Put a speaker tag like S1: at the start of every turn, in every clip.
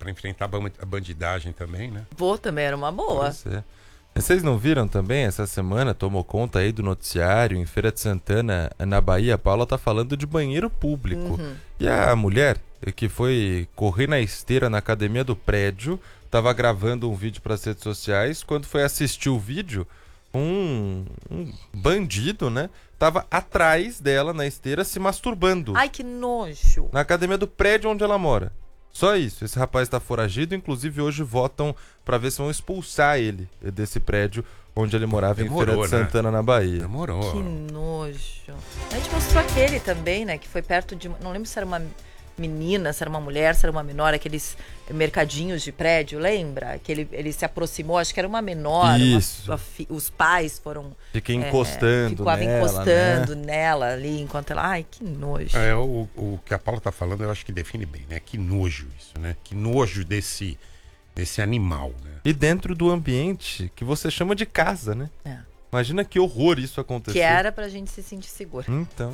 S1: para enfrentar a bandidagem também, né?
S2: Vou também, era uma boa.
S3: Vocês não viram também, essa semana, tomou conta aí do noticiário, em Feira de Santana, na Bahia, a Paula tá falando de banheiro público. E a mulher que foi correr na esteira na academia do prédio, tava gravando um vídeo para as redes sociais, quando foi assistir o vídeo, um bandido, né, tava atrás dela na esteira se masturbando.
S2: Ai, que nojo! Na
S3: academia do prédio onde ela mora. Só isso, esse rapaz está foragido, inclusive hoje votam para ver se vão expulsar ele desse prédio onde ele morava. Demorou, em Feira de Santana, na Bahia.
S1: Demorou.
S2: Que nojo. A gente mostrou aquele também, né, que foi perto de... Não lembro se era uma menina, se era uma mulher, se era uma menor, aqueles mercadinhos de prédio, lembra? Que ele se aproximou, acho que era uma menor.
S3: Isso.
S2: Os pais foram...
S3: Fiquei encostando
S2: ficava
S3: nela,
S2: encostando
S3: né?
S2: nela ali, enquanto ela... Ai, que nojo.
S1: O que a Paula tá falando, eu acho que define bem, né? Que nojo isso, né? Que nojo desse animal, né?
S3: E dentro do ambiente que você chama de casa, né? Imagina que horror isso acontecer.
S2: Que era pra gente se sentir seguro.
S3: Então...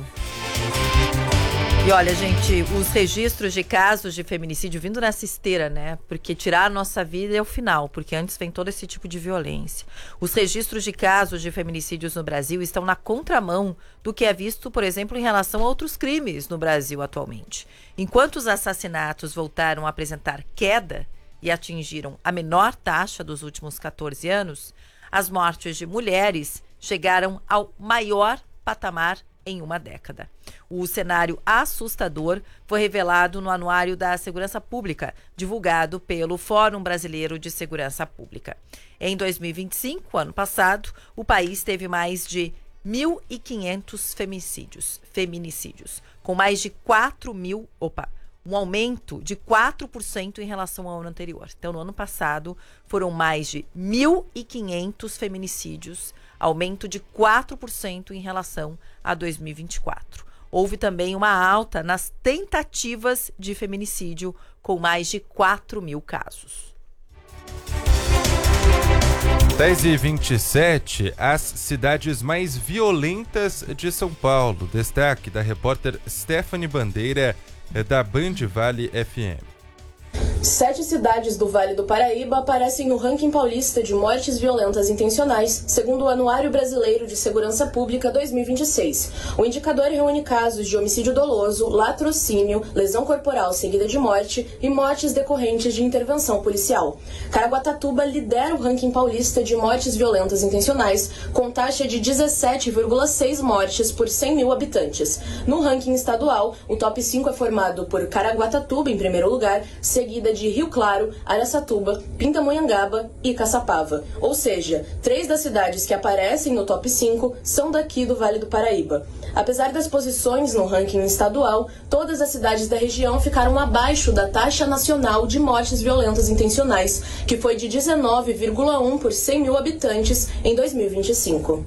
S2: E olha, gente, os registros de casos de feminicídio vindo nessa esteira, né? Porque tirar a nossa vida é o final, porque antes vem todo esse tipo de violência. Os registros de casos de feminicídios no Brasil estão na contramão do que é visto, por exemplo, em relação a outros crimes no Brasil atualmente. Enquanto os assassinatos voltaram a apresentar queda e atingiram a menor taxa dos últimos 14 anos, as mortes de mulheres chegaram ao maior patamar em uma década. O cenário assustador foi revelado no Anuário da Segurança Pública, divulgado pelo Fórum Brasileiro de Segurança Pública. Em 2025, ano passado, o país teve mais de 1.500 feminicídios, com mais de 4.000... um aumento de 4% em relação ao ano anterior. Então, no ano passado, foram mais de 1.500 feminicídios, aumento de 4% em relação a 2024. Houve também uma alta nas tentativas de feminicídio, com mais de 4.000 casos.
S3: 10h27, as cidades mais violentas de São Paulo. Destaque da repórter Stephanie Bandeira, da Band Vale FM.
S4: 7 cidades do Vale do Paraíba aparecem no ranking paulista de mortes violentas intencionais, segundo o Anuário Brasileiro de Segurança Pública 2026. O indicador reúne casos de homicídio doloso, latrocínio, lesão corporal seguida de morte e mortes decorrentes de intervenção policial. Caraguatatuba lidera o ranking paulista de mortes violentas intencionais, com taxa de 17,6 mortes por 100 mil habitantes. No ranking estadual, o top 5 é formado por Caraguatatuba, em primeiro lugar, seguida de Rio Claro, Araçatuba, Pindamonhangaba e Caçapava. Ou seja, 3 das cidades que aparecem no top 5 são daqui do Vale do Paraíba. Apesar das posições no ranking estadual, todas as cidades da região ficaram abaixo da taxa nacional de mortes violentas intencionais, que foi de 19,1 por 100 mil habitantes em 2025.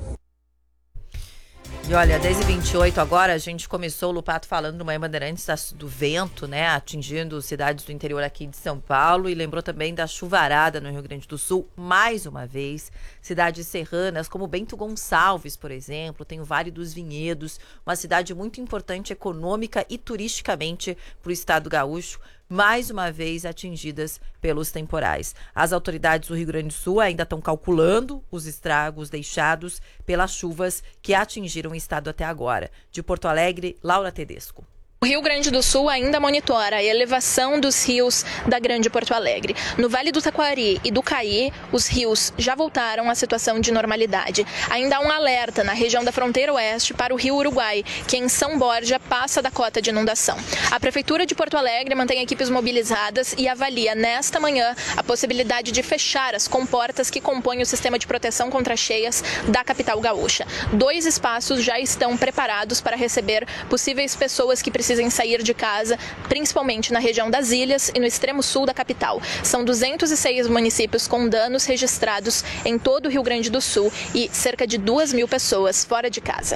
S2: E olha, 10h28 agora, a gente começou o Lupato falando do Manhã Bandeirantes do vento, né, atingindo cidades do interior aqui de São Paulo, e lembrou também da chuvarada no Rio Grande do Sul, mais uma vez. Cidades serranas como Bento Gonçalves, por exemplo, tem o Vale dos Vinhedos, uma cidade muito importante econômica e turisticamente para o estado gaúcho, mais uma vez atingidas pelos temporais. As autoridades do Rio Grande do Sul ainda estão calculando os estragos deixados pelas chuvas que atingiram o estado até agora. De Porto Alegre, Laura Tedesco.
S5: O Rio Grande do Sul ainda monitora a elevação dos rios da Grande Porto Alegre. No Vale do Taquari e do Caí, os rios já voltaram à situação de normalidade. Ainda há um alerta na região da fronteira oeste para o Rio Uruguai, que em São Borja passa da cota de inundação. A Prefeitura de Porto Alegre mantém equipes mobilizadas e avalia nesta manhã a possibilidade de fechar as comportas que compõem o sistema de proteção contra cheias da capital gaúcha. 2 espaços já estão preparados para receber possíveis pessoas que precisem sair de casa, principalmente na região das ilhas e no extremo sul da capital. São 206 municípios com danos registrados em todo o Rio Grande do Sul e cerca de 2.000 pessoas fora de casa.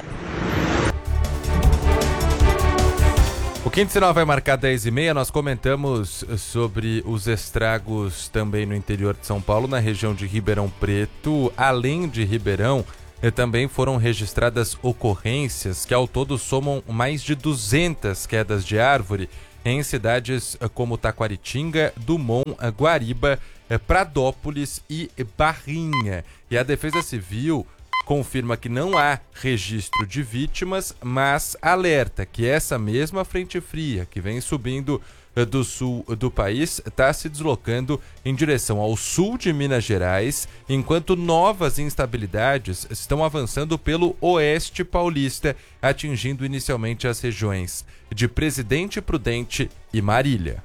S3: O Quinto Sinal vai marcar 10h30. Nós comentamos sobre os estragos também no interior de São Paulo, na região de Ribeirão Preto. Além de Ribeirão, também foram registradas ocorrências que ao todo somam mais de 200 quedas de árvore em cidades como Taquaritinga, Dumont, Guariba, Pradópolis e Barrinha. E a Defesa Civil confirma que não há registro de vítimas, mas alerta que essa mesma frente fria que vem subindo do sul do país está se deslocando em direção ao sul de Minas Gerais, enquanto novas instabilidades estão avançando pelo oeste paulista, atingindo inicialmente as regiões de Presidente Prudente e Marília.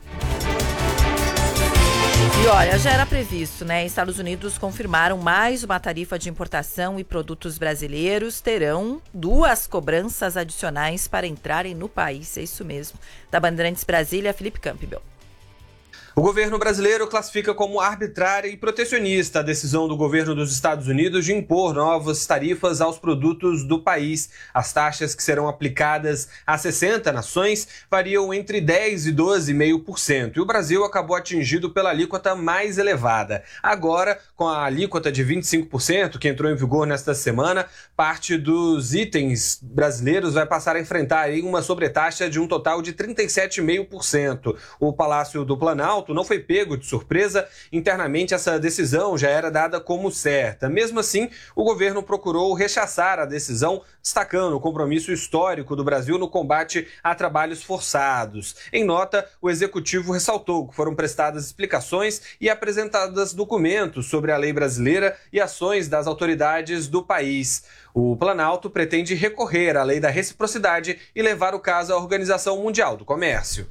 S2: E olha, já era previsto, né? Estados Unidos confirmaram mais uma tarifa de importação e produtos brasileiros terão 2 cobranças adicionais para entrarem no país. É isso mesmo. Da Bandeirantes Brasília, Felipe Campbell.
S6: O governo brasileiro classifica como arbitrária e protecionista a decisão do governo dos Estados Unidos de impor novas tarifas aos produtos do país. As taxas que serão aplicadas a 60 nações variam entre 10% e 12,5%. E o Brasil acabou atingido pela alíquota mais elevada. Agora, com a alíquota de 25%, que entrou em vigor nesta semana, parte dos itens brasileiros vai passar a enfrentar aí uma sobretaxa de um total de 37,5%. O Palácio do Planalto não foi pego de surpresa. Internamente, essa decisão já era dada como certa. Mesmo assim, o governo procurou rechaçar a decisão, destacando o compromisso histórico do Brasil no combate a trabalhos forçados. Em nota, o executivo ressaltou que foram prestadas explicações e apresentadas documentos sobre a lei brasileira e ações das autoridades do país. O Planalto pretende recorrer à lei da reciprocidade e levar o caso à Organização Mundial do Comércio.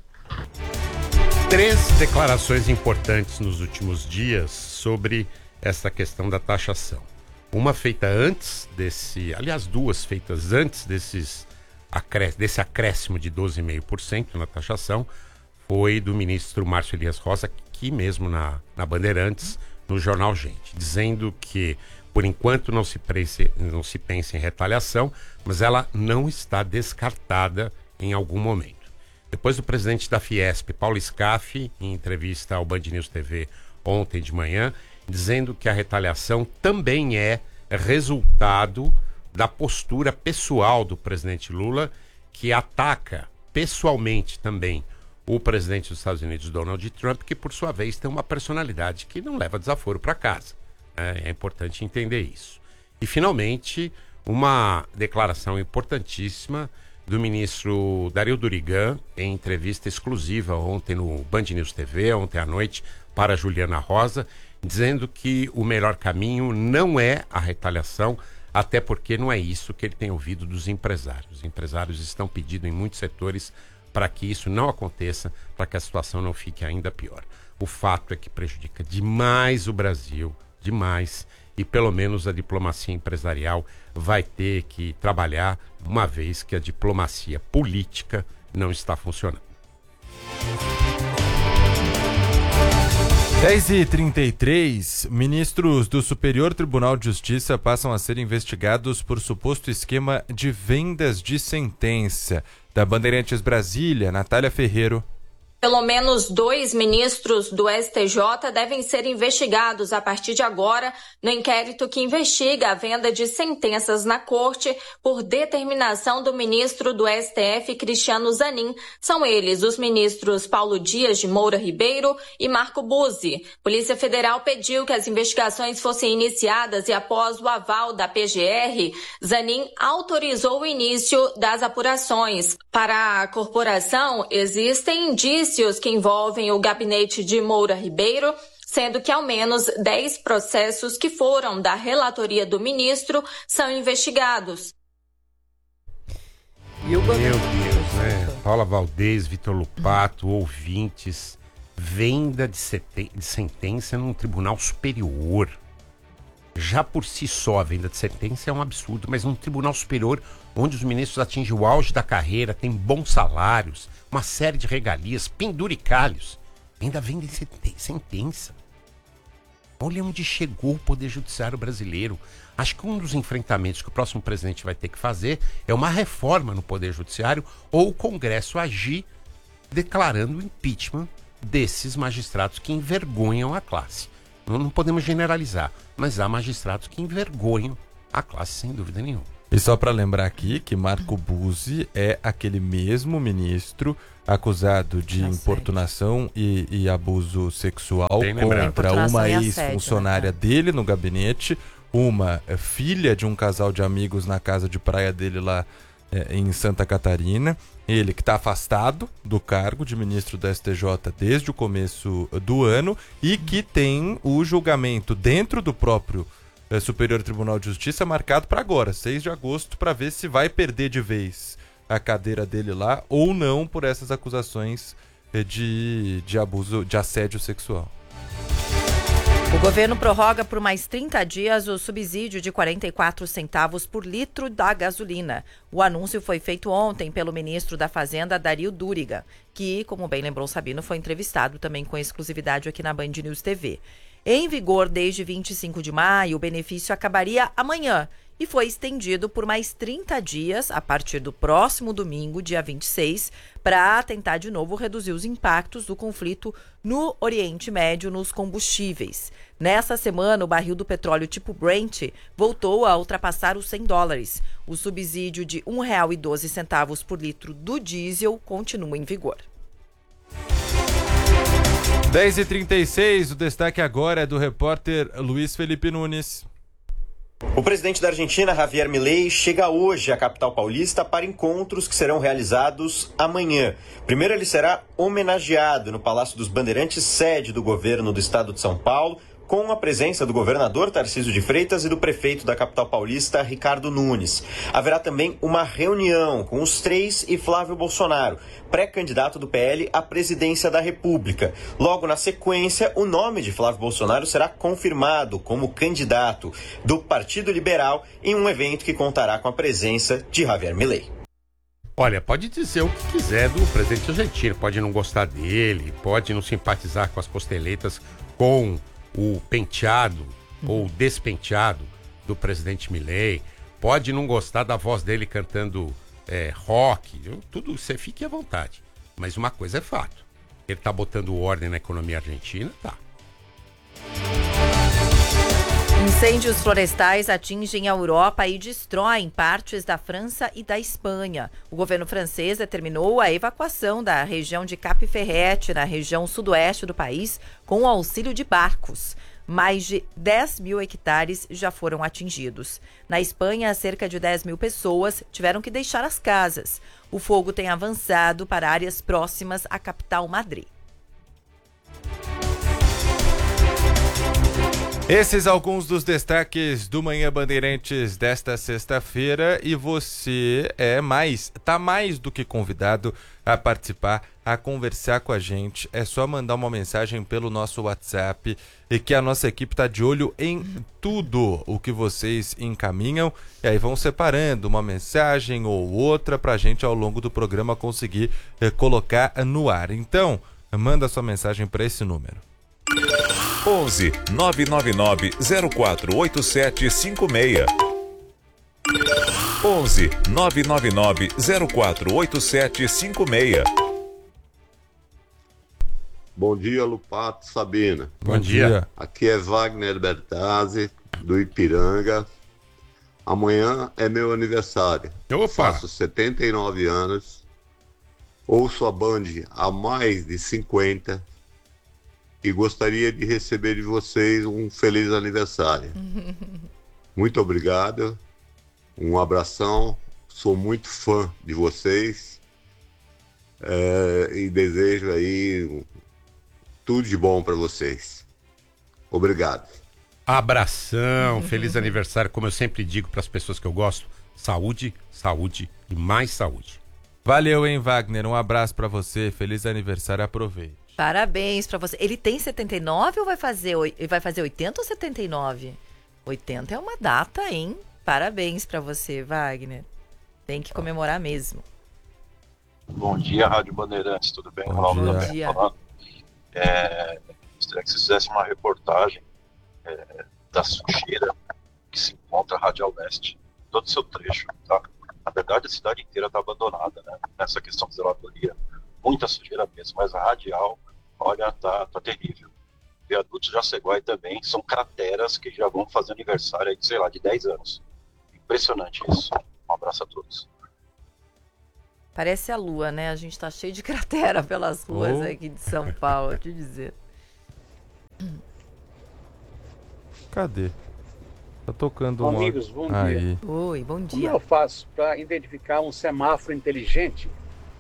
S1: 3 declarações importantes nos últimos dias sobre essa questão da taxação. Uma feita antes aliás, 2 feitas antes desse acréscimo de 12,5% na taxação, foi do ministro Márcio Elias Rosa, aqui mesmo na Bandeirantes, no jornal Gente, dizendo que, por enquanto, não se pensa em retaliação, mas ela não está descartada em algum momento. Depois do presidente da Fiesp, Paulo Scaff, em entrevista ao Band News TV ontem de manhã, dizendo que a retaliação também é resultado da postura pessoal do presidente Lula, que ataca pessoalmente também o presidente dos Estados Unidos, Donald Trump, que por sua vez tem uma personalidade que não leva desaforo para casa. É importante entender isso. E finalmente, uma declaração importantíssima do ministro Dario Durigan, em entrevista exclusiva ontem no Band News TV, ontem à noite, para Juliana Rosa, dizendo que o melhor caminho não é a retaliação, até porque não é isso que ele tem ouvido dos empresários. Os empresários estão pedindo em muitos setores para que isso não aconteça, para que a situação não fique ainda pior. O fato é que prejudica demais o Brasil, demais, e pelo menos a diplomacia empresarial vai ter que trabalhar, uma vez que a diplomacia política não está funcionando.
S3: 10h33, ministros do Superior Tribunal de Justiça passam a ser investigados por suposto esquema de vendas de sentença. Da Bandeirantes Brasília, Natália Ferreiro.
S7: Pelo menos 2 ministros do STJ devem ser investigados a partir de agora no inquérito que investiga a venda de sentenças na corte por determinação do ministro do STF, Cristiano Zanin. São eles os ministros Paulo Dias de Moura Ribeiro e Marco Buzzi. Polícia Federal pediu que as investigações fossem iniciadas e após o aval da PGR, Zanin autorizou o início das apurações. Para a corporação, existem indícios que envolvem o gabinete de Moura Ribeiro, sendo que ao menos 10 processos que foram da relatoria do ministro são investigados.
S1: Meu Deus, né? Paula Valdez, Vitor Lupato, ouvintes, venda de sentença num tribunal superior. Já por si só a venda de sentença é um absurdo, mas num tribunal superior, onde os ministros atingem o auge da carreira, têm bons salários, uma série de regalias, penduricalhos, ainda vendem sentença. Olha onde chegou o Poder Judiciário brasileiro. Acho que um dos enfrentamentos que o próximo presidente vai ter que fazer é uma reforma no Poder Judiciário ou o Congresso agir declarando o impeachment desses magistrados que envergonham a classe. Não podemos generalizar, mas há magistrados que envergonham a classe sem dúvida nenhuma.
S3: E só para lembrar aqui que Marco Buzzi é aquele mesmo ministro acusado de importunação e abuso sexual contra uma ex-funcionária dele no gabinete, uma filha de um casal de amigos na casa de praia dele lá em Santa Catarina. Ele que está afastado do cargo de ministro da STJ desde o começo do ano e que tem o julgamento dentro do próprio Superior Tribunal de Justiça marcado para agora, 6 de agosto, para ver se vai perder de vez a cadeira dele lá ou não por essas acusações de abuso, de assédio sexual.
S2: O governo prorroga por mais 30 dias o subsídio de 44 centavos por litro da gasolina. O anúncio foi feito ontem pelo ministro da Fazenda, Dario Duriga, que, como bem lembrou Sabino, foi entrevistado também com exclusividade aqui na Band News TV. Em vigor desde 25 de maio, o benefício acabaria amanhã e foi estendido por mais 30 dias, a partir do próximo domingo, dia 26, para tentar de novo reduzir os impactos do conflito no Oriente Médio nos combustíveis. Nessa semana, o barril do petróleo tipo Brent voltou a ultrapassar os $100. O subsídio de R$ 1,12 por litro do diesel continua em vigor.
S3: 10h36, o destaque agora é do repórter Luiz Felipe Nunes.
S8: O presidente da Argentina, Javier Milei, chega hoje à capital paulista para encontros que serão realizados amanhã. Primeiro, ele será homenageado no Palácio dos Bandeirantes, sede do governo do estado de São Paulo, com a presença do governador Tarcísio de Freitas e do prefeito da capital paulista, Ricardo Nunes. Haverá também uma reunião com os três e Flávio Bolsonaro, pré-candidato do PL à presidência da República. Logo na sequência, o nome de Flávio Bolsonaro será confirmado como candidato do Partido Liberal em um evento que contará com a presença de Javier Milei.
S1: Olha, pode dizer o que quiser do presidente argentino, pode não gostar dele, pode não simpatizar com as costeletas, com o penteado ou despenteado do presidente Milei, pode não gostar da voz dele cantando rock, tudo, você fique à vontade. Mas uma coisa é fato, ele tá botando ordem na economia argentina, tá.
S2: Incêndios florestais atingem a Europa e destroem partes da França e da Espanha. O governo francês determinou a evacuação da região de Cap Ferret, na região sudoeste do país, com o auxílio de barcos. Mais de 10 mil hectares já foram atingidos. Na Espanha, cerca de 10 mil pessoas tiveram que deixar as casas. O fogo tem avançado para áreas próximas à capital Madrid.
S3: Esses alguns dos destaques do Manhã Bandeirantes desta sexta-feira, e você tá mais do que convidado a participar, a conversar com a gente. É só mandar uma mensagem pelo nosso WhatsApp e que a nossa equipe tá de olho em tudo o que vocês encaminham, e aí vão separando uma mensagem ou outra pra gente ao longo do programa conseguir colocar no ar. Então, manda sua mensagem para esse número.
S9: 11 999 048756. 11 999 048756.
S10: Bom dia, Lupato, Sabina.
S3: Bom dia.
S10: Aqui é Wagner Bertazzi, do Ipiranga. Amanhã é meu aniversário.
S1: Opa!
S10: Faço 79 anos. Ouço a Band há mais de 50 e gostaria de receber de vocês um feliz aniversário. Muito obrigado, um abração, sou muito fã de vocês e desejo aí tudo de bom para vocês. Obrigado.
S1: Abração, feliz aniversário, como eu sempre digo para as pessoas que eu gosto, saúde, saúde e mais saúde.
S3: Valeu, hein, Wagner, um abraço para você, feliz aniversário, aproveite.
S2: Parabéns pra você. Ele tem 79 ou vai fazer 80 ou 79? 80 é uma data, hein? Parabéns pra você, Wagner. Tem que comemorar mesmo.
S11: Bom dia, Rádio Bandeirantes, tudo bem?
S3: Bom
S2: dia.
S11: Gostaria que vocês fizessem uma reportagem da sujeira que se encontra na Radial Leste, todo o seu trecho, tá? Na verdade, a cidade inteira está abandonada, né? Nessa questão de zeladoria. Muita sujeira mesmo, mas a Radial, olha, tá terrível. Viadutos de Jaceguai também são crateras que já vão fazer aniversário aí, sei lá, de 10 anos. Impressionante isso. Um abraço a todos.
S2: Parece a lua, né? A gente tá cheio de cratera pelas ruas aqui de São Paulo, vou te dizer.
S3: Cadê? Tá tocando uma...
S12: Amigos, bom
S3: Aí.
S12: dia.
S2: Oi, bom dia.
S12: Como eu faço para identificar um semáforo inteligente?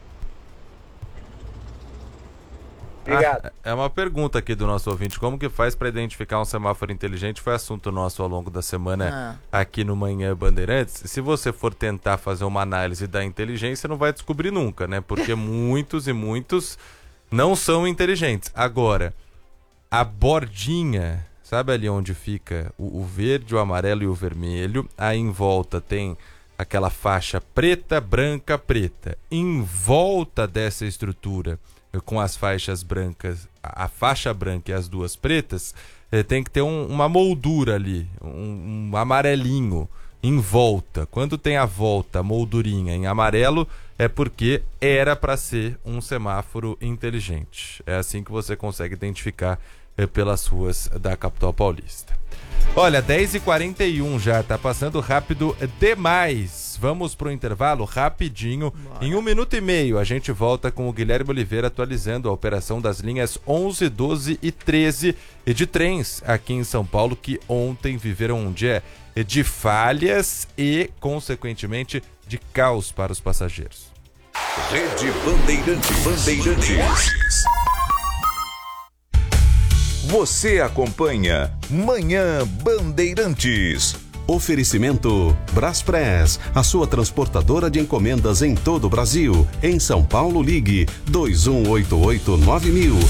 S12: Obrigado.
S3: É uma pergunta aqui do nosso ouvinte. Como que faz para identificar um semáforo inteligente? Foi assunto nosso ao longo da semana aqui no Manhã Bandeirantes. Se você for tentar fazer uma análise da inteligência, não vai descobrir nunca, né? Porque muitos e muitos não são inteligentes. Agora, a bordinha, sabe ali onde fica o verde, o amarelo e o vermelho? Aí em volta tem aquela faixa preta, branca, preta. Em volta dessa estrutura, com as faixas brancas, a faixa branca e as duas pretas, tem que ter uma moldura ali, um amarelinho em volta. Quando tem a volta, a moldurinha em amarelo, é porque era para ser um semáforo inteligente. É assim que você consegue identificar pelas ruas da capital paulista. Olha, 10h41 já, tá passando rápido demais. Vamos pro intervalo rapidinho. Bora. Em 1 minuto e meio a gente volta com o Guilherme Oliveira atualizando a operação das linhas 11, 12 e 13 de trens aqui em São Paulo, que ontem viveram um dia de falhas e, consequentemente, de caos para os passageiros.
S9: Rede Bandeirantes. Você acompanha Manhã Bandeirantes.
S13: Oferecimento Braspress, a sua transportadora de encomendas em todo o Brasil. Em São Paulo, ligue 2188-9000.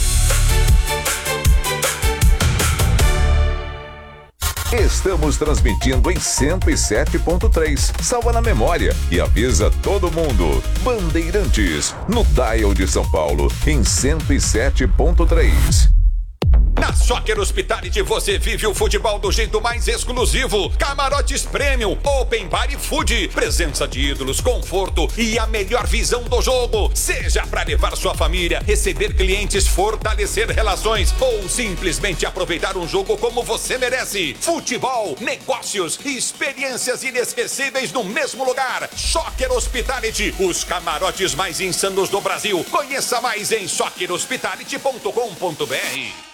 S9: Estamos transmitindo em 107.3. Salva na memória e avisa todo mundo. Bandeirantes, no dial de São Paulo, em 107.3.
S14: Na Soccer Hospitality você vive o futebol do jeito mais exclusivo. Camarotes Premium, Open Bar e Food. Presença de ídolos, conforto e a melhor visão do jogo. Seja para levar sua família, receber clientes, fortalecer relações ou simplesmente aproveitar um jogo como você merece. Futebol, negócios e experiências inesquecíveis no mesmo lugar. Soccer Hospitality, os camarotes mais insanos do Brasil. Conheça mais em soccerhospitality.com.br.